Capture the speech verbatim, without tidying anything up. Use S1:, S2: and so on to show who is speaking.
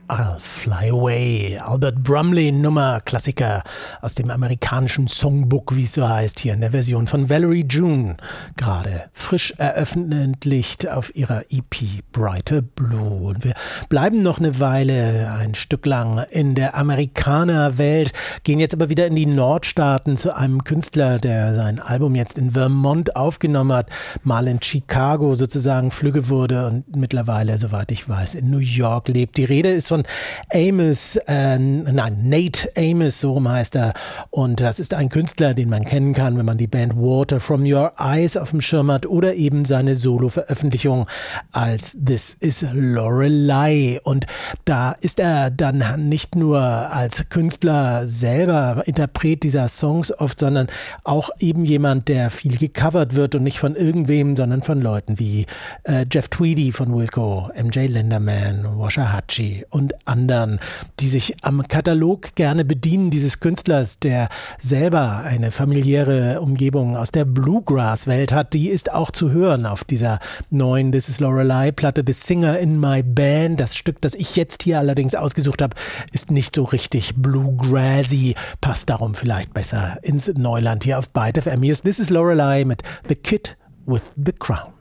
S1: I'll Fly Away. Albert Brumley, Nummer, Klassiker aus dem amerikanischen Songbook, wie es so heißt, hier in der Version von Valerie June. Gerade frisch eröffentlicht auf ihrer E P Brighter Blue. Und wir bleiben noch eine Weile, ein Stück lang in der Amerikanerwelt, gehen jetzt aber wieder in die Nordstaaten zu einem Künstler, der sein Album jetzt in Vermont aufgenommen hat, mal in Chicago sozusagen flügge wurde und mittlerweile, soweit ich weiß, in New York lebt. Die Rede ist von Amos, äh, nein, Nate Amos, so rum heißt er. Und das ist ein Künstler, den man kennen kann, wenn man die Band Water From Your Eyes auf dem Schirm hat oder eben seine Solo-Veröffentlichung als This Is Lorelei. Und da ist er dann nicht nur als Künstler selber Interpret dieser Songs oft, sondern auch eben jemand, der viel gecovert wird und nicht von irgendwem, sondern von Leuten wie äh, Jeff Tweedy von Wilco, M J Linderman, Waxahachie und anderen, die sich am Katalog gerne bedienen dieses Künstlers, der selber eine familiäre Umgebung aus der Bluegrass-Welt hat. Die ist auch zu hören auf dieser neuen This Is Lorelei-Platte, The Singer in My Band. Das Stück, das ich jetzt hier allerdings ausgesucht habe, ist nicht so richtig bluegrassy, passt darum vielleicht besser ins Neuland hier auf Byte F M. Hier ist This Is Lorelei mit The Kid with the Crown.